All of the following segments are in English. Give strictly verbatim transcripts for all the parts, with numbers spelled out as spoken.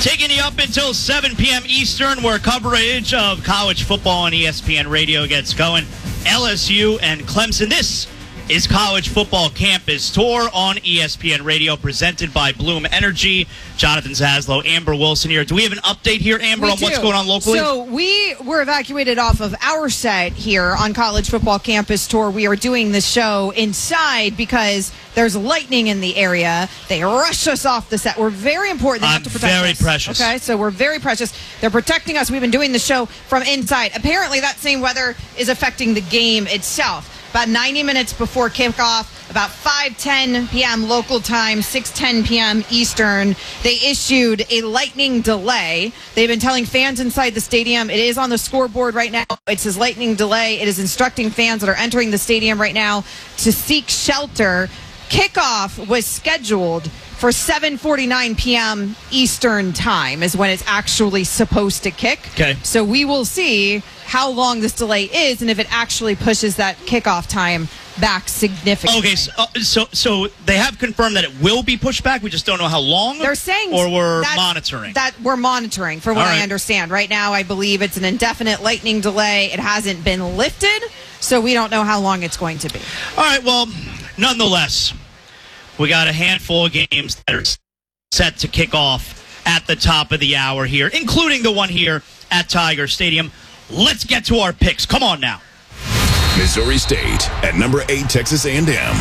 Taking you up until seven p.m. Eastern, where coverage of college football on E S P N Radio gets going. L S U and Clemson. This is College Football Campus Tour on E S P N Radio, presented by Bloom Energy. Jonathan Zaslow, Amber Wilson here. Do we have an update here, Amber, we on do. what's going on locally? So we were evacuated off of our set here on College Football Campus Tour. We are doing the show inside because there's lightning in the area. They rushed us off the set. We're very important. They I'm have to protect very us. precious. Okay, so we're very precious. They're protecting us. We've been doing the show from inside. Apparently, that same weather is affecting the game itself. About ninety minutes before kickoff, about five ten p.m. local time, six ten p.m. Eastern, they issued a lightning delay. They've been telling fans inside the stadium, it is on the scoreboard right now, it says lightning delay. It is instructing fans that are entering the stadium right now to seek shelter. Kickoff was scheduled for seven forty-nine p.m. Eastern time is when it's actually supposed to kick. Okay. So we will see how long this delay is and if it actually pushes that kickoff time back significantly. Okay, so, uh, so so they have confirmed that it will be pushed back. We just don't know how long. They're saying, or we're that, monitoring. That we're monitoring, for what All right. I understand. Right now, I believe it's an indefinite lightning delay. It hasn't been lifted, so we don't know how long it's going to be. All right, well, nonetheless, we got a handful of games that are set to kick off at the top of the hour here, including the one here at Tiger Stadium. Let's get to our picks. Come on now. Missouri State at number eight, Texas A and M.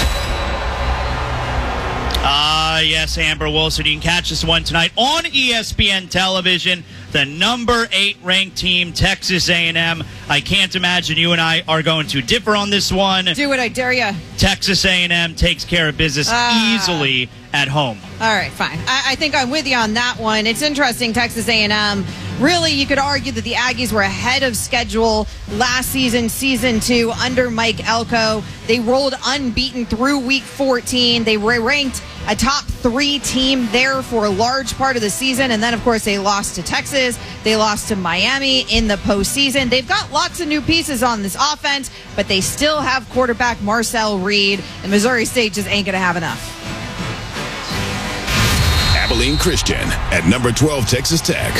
Ah, uh, yes, Amber Wilson. You can catch this one tonight on E S P N television. The number eight ranked team, Texas A and M. I can't imagine you and I are going to differ on this one. Do it, I dare you. Texas A and M takes care of business Ah. easily at home. All right, fine. I, I think I'm with you on that one. It's interesting, Texas A and M. Really, you could argue that the Aggies were ahead of schedule last season, season two, under Mike Elko. They rolled unbeaten through week fourteen. They were ranked a top three team there for a large part of the season. And then, of course, they lost to Texas. They lost to Miami in the postseason. They've got lots of new pieces on this offense, but they still have quarterback Marcel Reed. And Missouri State just ain't going to have enough. Abilene Christian at number twelve, Texas Tech.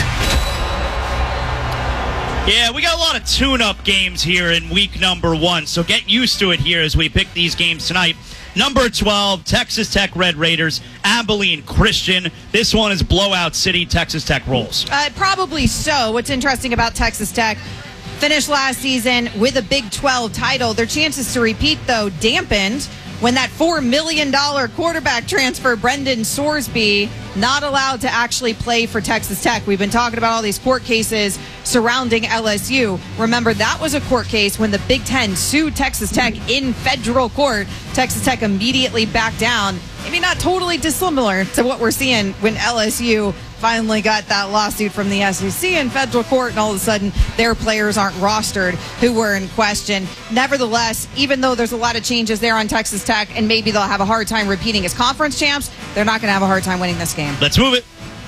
Yeah, we got a lot of tune-up games here in week number one, so get used to it here as we pick these games tonight. Number twelve, Texas Tech Red Raiders, Abilene Christian. This one is blowout city. Texas Tech rolls. Uh, probably so. What's interesting about Texas Tech, finished last season with a Big twelve title. Their chances to repeat, though, dampened when that four million dollars quarterback transfer, Brendan Sorsby, not allowed to actually play for Texas Tech. We've been talking about all these court cases surrounding L S U. Remember, that was a court case when the Big Ten sued Texas Tech in federal court. Texas Tech immediately backed down. Maybe not totally dissimilar to what we're seeing when L S U finally got that lawsuit from the S E C in federal court, and all of a sudden their players aren't rostered who were in question. Nevertheless, even though there's a lot of changes there on Texas Tech, and maybe they'll have a hard time repeating as conference champs, they're not going to have a hard time winning this game. Let's move it.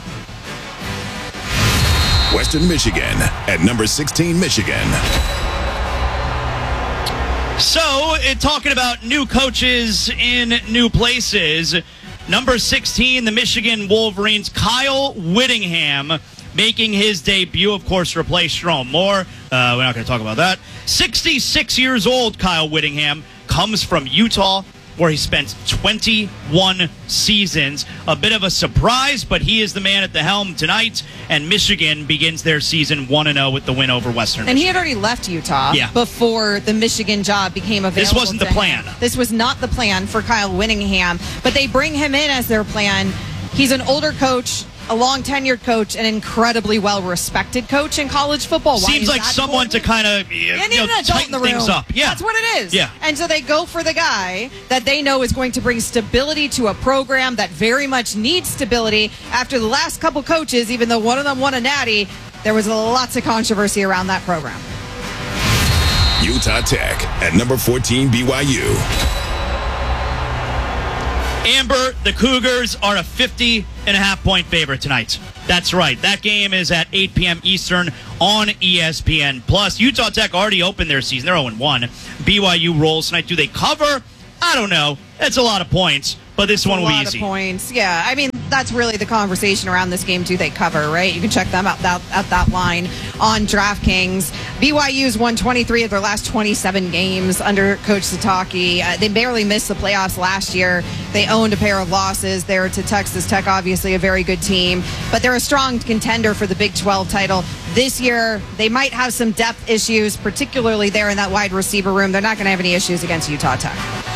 Western Michigan at number sixteen, Michigan. So, it, talking about new coaches in new places, number sixteen, the Michigan Wolverines, Kyle Whittingham, making his debut, of course, to replace Strom Moore. Uh, we're not going to talk about that. sixty-six years old, Kyle Whittingham, comes from Utah, where he spent twenty-one seasons. A bit of a surprise, but he is the man at the helm tonight, and Michigan begins their season one and oh with the win over Western And Michigan. he had already left Utah Yeah. before the Michigan job became available. This wasn't to the plan. him. This was not the plan for Kyle Whittingham, but they bring him in as their plan. He's an older coach, a long-tenured coach, an incredibly well-respected coach in college football. Why Seems is like that someone important? to kind of you They need know, an adult tighten in the things room. up. Yeah. That's what it is. Yeah. And so they go for the guy that they know is going to bring stability to a program that very much needs stability. After the last couple coaches, even though one of them won a natty, there was lots of controversy around that program. Utah Tech at number fourteen, B Y U. Amber, the Cougars are a fifty and a half point favorite tonight. That's right. That game is at eight p.m. Eastern on E S P N Plus. Utah Tech already opened their season. They're oh and one. B Y U rolls tonight. Do they cover? I don't know. That's a lot of points. But but this one a will be lot easy. Of points. Yeah, I mean, that's really the conversation around this game, too, they cover, right? You can check them out that, at that line on DraftKings. B Y U's won twenty-three of their last twenty-seven games under Coach Sataki. Uh, they barely missed the playoffs last year. They owned a pair of losses there to Texas Tech, obviously a very good team, but they're a strong contender for the Big twelve title. This year, they might have some depth issues, particularly there in that wide receiver room. They're not going to have any issues against Utah Tech.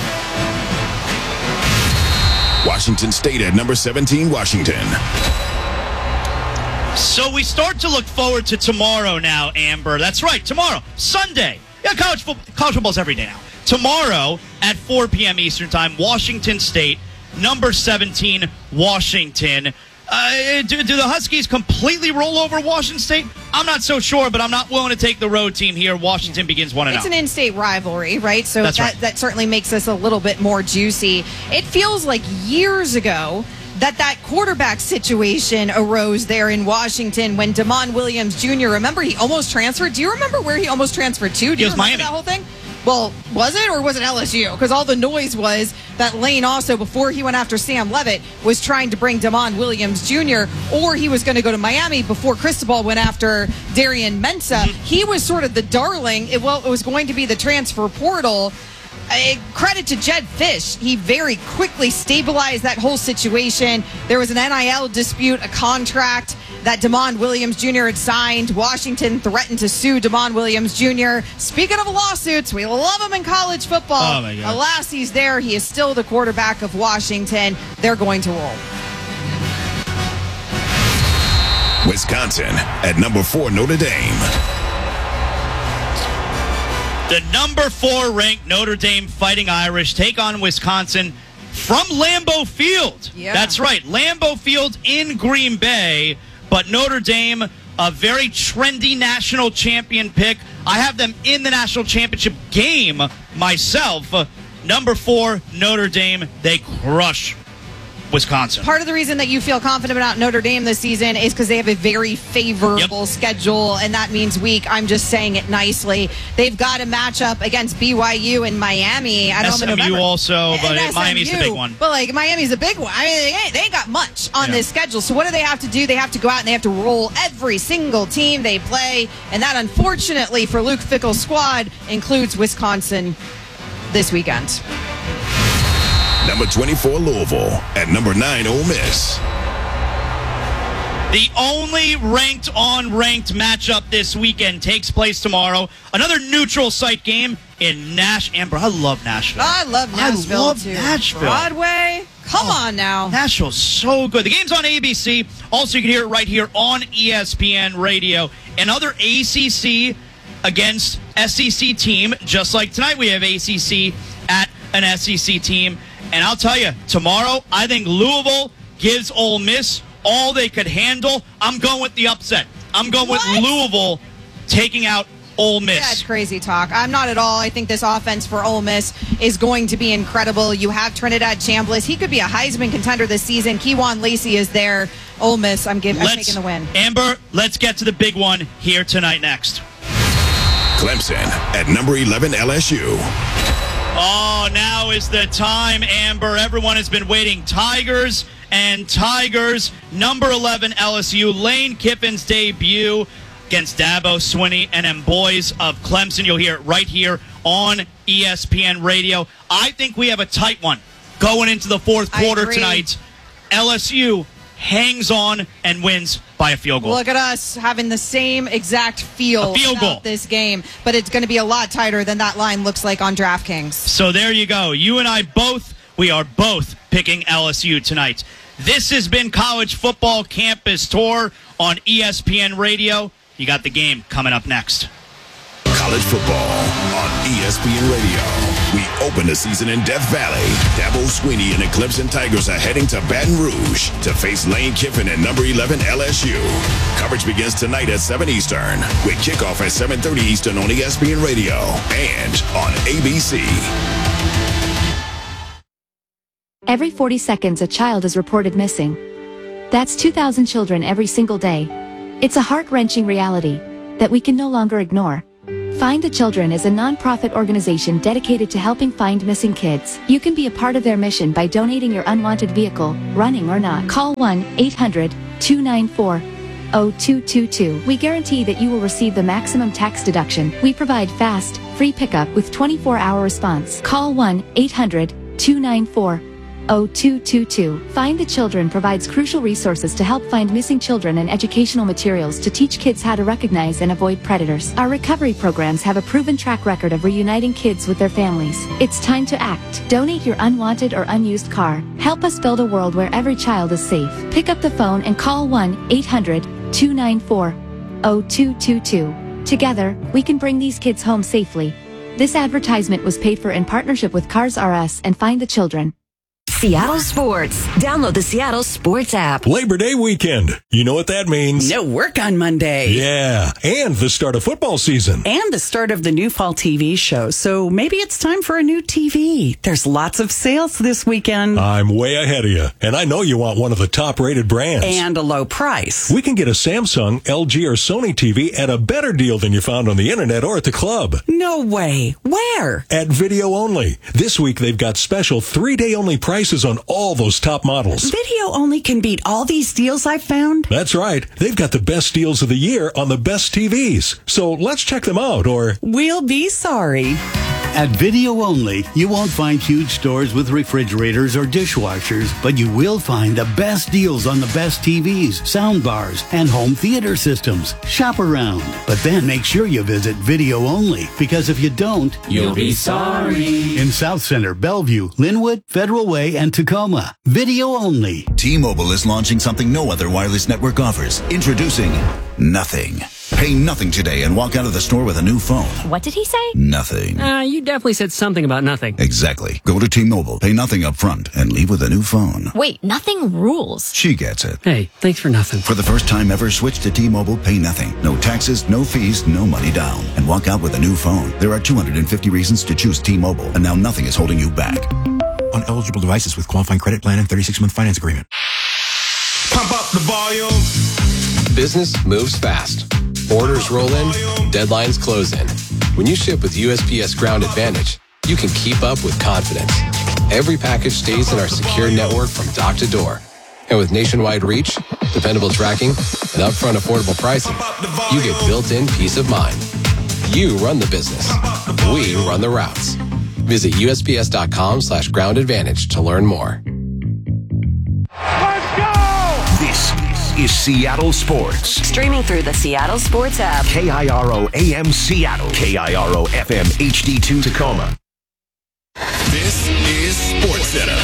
Washington State at number seventeen, Washington. So we start to look forward to tomorrow now, Amber. That's right, tomorrow, Sunday. Yeah, college, fo- college football's every day now. Tomorrow at four p.m. Eastern Time, Washington State, number seventeen, Washington. Uh, do, do the Huskies completely roll over Washington State? I'm not so sure, but I'm not willing to take the road team here. Washington begins one and oh. It's an in-state rivalry, right? So That's that, right. that certainly makes this a little bit more juicy. It feels like years ago that that quarterback situation arose there in Washington when Damon Williams Junior Remember, he almost transferred. Do you remember where he almost transferred to? Do It you was remember Miami. that whole thing? Well, was it or was it L S U? Because all the noise was that Lane also, before he went after Sam Levitt, was trying to bring Damon Williams Junior or he was going to go to Miami before Cristobal went after Darian Mensah. Mm-hmm. He was sort of the darling. It, well, it was going to be the transfer portal. Uh, credit to Jed Fish. He very quickly stabilized that whole situation. There was an N I L dispute, a contract that Damon Williams Junior had signed. Washington threatened to sue Damon Williams Junior Speaking of lawsuits, we love him in college football. Oh, my God. Alas, he's there. He is still the quarterback of Washington. They're going to roll. Wisconsin at number four, Notre Dame. The number four ranked Notre Dame Fighting Irish take on Wisconsin from Lambeau Field. Yeah. That's right, Lambeau Field in Green Bay. But Notre Dame, a very trendy national champion pick. I have them in the national championship game myself. Uh, number four, Notre Dame. They crush Wisconsin. Part of the reason that you feel confident about Notre Dame this season is because they have a very favorable Yep. schedule, and that means week. I'm just saying it nicely. They've got a matchup against B Y U and Miami. I don't S know M U November. also, but And Miami's the S M U, big one. But like Miami's a big one. I mean, they ain't, they ain't got much on Yeah. this schedule. So what do they have to do? They have to go out and they have to roll every single team they play, and that unfortunately for Luke Fickle's squad includes Wisconsin this weekend. Number twenty-four, Louisville. At number nine, Ole Miss. The only ranked on ranked matchup this weekend takes place tomorrow. Another neutral site game in Nash. Amber, I love Nashville. I love Nashville I love too. Nashville. Broadway, come Oh. on now. Nashville's so good. The game's on A B C. Also, you can hear it right here on E S P N Radio. Another A C C against S E C team. Just like tonight, we have A C C at an S E C team. And I'll tell you, tomorrow, I think Louisville gives Ole Miss all they could handle. I'm going with the upset. I'm going What? with Louisville taking out Ole Miss. That's crazy talk. I'm not at all. I think this offense for Ole Miss is going to be incredible. You have Trinidad Chambliss. He could be a Heisman contender this season. Kejuan Lacey is there. Ole Miss, I'm, giving, I'm Let's, taking the win. Amber, let's get to the big one here tonight next. Clemson at number eleven, L S U. Oh, now is the time, Amber. Everyone has been waiting. Tigers and Tigers. Number eleven, L S U. Lane Kiffin's debut against Dabo Swinney and them boys of Clemson. You'll hear it right here on E S P N Radio. I think we have a tight one going into the fourth I quarter agree. tonight. L S U hangs on and wins by a field goal. Look at us having the same exact feel A field about goal. this game, but it's going to be a lot tighter than that line looks like on DraftKings. So there you go. You and I both, we are both picking L S U tonight. This has been College Football Campus Tour on E S P N Radio. You got the game coming up next. College football on E S P N Radio. We open the season in Death Valley. Dabo Swinney and the Clemson Tigers are heading to Baton Rouge to face Lane Kiffin and number eleven L S U. Coverage begins tonight at seven Eastern with kickoff at seven thirty Eastern on E S P N Radio and on A B C. Every forty seconds a child is reported missing. That's two thousand children every single day. It's a heart-wrenching reality that we can no longer ignore. Find the Children is a non-profit organization dedicated to helping find missing kids. You can be a part of their mission by donating your unwanted vehicle, running or not. Call one eight hundred two nine four oh two two two. We guarantee that you will receive the maximum tax deduction. We provide fast, free pickup with twenty-four hour response. Call one eight hundred two nine four oh two two two. Find the Children provides crucial resources to help find missing children and educational materials to teach kids how to recognize and avoid predators. Our recovery programs have a proven track record of reuniting kids with their families. It's time to act. Donate your unwanted or unused car. Help us build a world where every child is safe. Pick up the phone and call one eight hundred two nine four oh two two two. Together, we can bring these kids home safely. This advertisement was paid for in partnership with Cars R Us and Find the Children. Seattle Sports. Download the Seattle Sports app. Labor Day weekend. You know what that means. No work on Monday. Yeah, and the start of football season. And the start of the new fall T V show. So maybe it's time for a new T V. There's lots of sales this weekend. I'm way ahead of you, and I know you want one of the top-rated brands. And a low price. We can get a Samsung, L G, or Sony T V at a better deal than you found on the internet or at the club. No way. Where? At Video Only. This week they've got special three-day only prices on all those top models. Video Only can beat all these deals I've found? That's right. They've got the best deals of the year on the best T Vs. So let's check them out, or we'll be sorry. At Video Only, you won't find huge stores with refrigerators or dishwashers, but you will find the best deals on the best T Vs, soundbars, and home theater systems. Shop around, but then make sure you visit Video Only, because if you don't, you'll be sorry. In South Center, Bellevue, Linwood, Federal Way, and Tacoma. Video Only. T-Mobile is launching something no other wireless network offers. Introducing Nothing. Pay nothing today and walk out of the store with a new phone. What did he say? Nothing. Uh, you definitely said something about nothing. Exactly. Go to T-Mobile, pay nothing up front, and leave with a new phone. Wait, nothing rules. She gets it. Hey, thanks for nothing. For the first time ever, switch to T-Mobile, pay nothing. No taxes, no fees, no money down. And walk out with a new phone. There are two hundred fifty reasons to choose T-Mobile, and now nothing is holding you back. On eligible devices with qualifying credit plan and thirty-six month finance agreement. Pump up the volume. Business moves fast. Orders roll in, deadlines close in. When you ship with U S P S Ground Advantage, you can keep up with confidence. Every package stays in our secure network from dock to door. And with nationwide reach, dependable tracking, and upfront affordable pricing, you get built-in peace of mind. You run the business. We run the routes. Visit USPS.com slash ground advantage to learn more. Let's go! This is Seattle Sports. Streaming through the Seattle Sports app. K I R O A M Seattle. K I R O F M H D two Tacoma. This is Sports Center.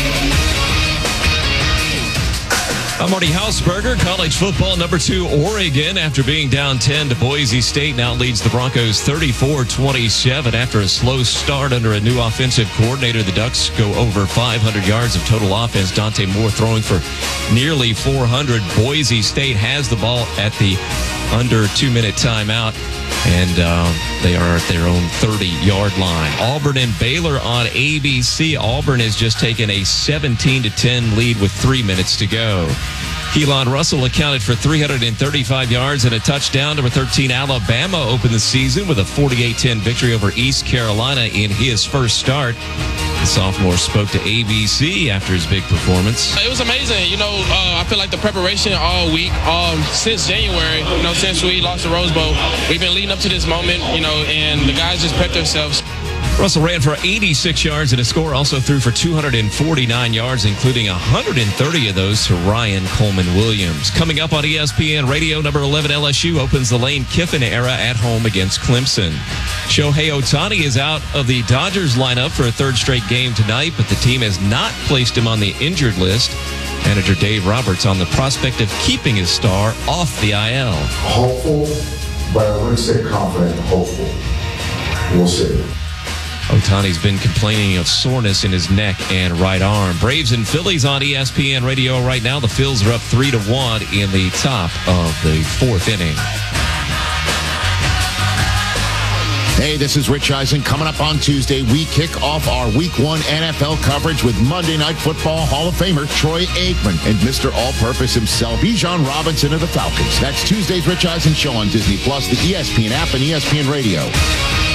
I'm Marty Hausberger. College football, number two, Oregon, after being down ten to Boise State, now leads the Broncos thirty-four twenty-seven. After a slow start under a new offensive coordinator, the Ducks go over five hundred yards of total offense. Dante Moore throwing for nearly four hundred. Boise State has the ball at the under two-minute timeout, and uh, they are at their own thirty-yard line. Auburn and Baylor on A B C. Auburn has just taken a seventeen to ten lead with three minutes to go. Keelan Russell accounted for three hundred thirty-five yards and a touchdown. Number thirteen, Alabama opened the season with a forty-eight ten victory over East Carolina in his first start. The sophomore spoke to A B C after his big performance. It was amazing. You know, uh, I feel like the preparation all week, um, since January, you know, since we lost the Rose Bowl, we've been leading up to this moment, you know, and the guys just prepped themselves. Russell ran for eighty-six yards and a score, also threw for two hundred forty-nine yards, including one hundred thirty of those to Ryan Coleman-Williams. Coming up on E S P N Radio, number eleven L S U opens the Lane Kiffin era at home against Clemson. Shohei Ohtani is out of the Dodgers lineup for a third straight game tonight, but the team has not placed him on the injured list. Manager Dave Roberts on the prospect of keeping his star off the I L. Hopeful, but I wouldn't say confident, hopeful. We'll see. Ohtani's been complaining of soreness in his neck and right arm. Braves and Phillies on E S P N Radio right now. The Phils are up three to one in the top of the fourth inning. Hey, this is Rich Eisen. Coming up on Tuesday, we kick off our Week one N F L coverage with Monday Night Football Hall of Famer Troy Aikman and Mister All-Purpose himself, Bijan Robinson of the Falcons. That's Tuesday's Rich Eisen Show on Disney Plus, the E S P N app, and E S P N Radio.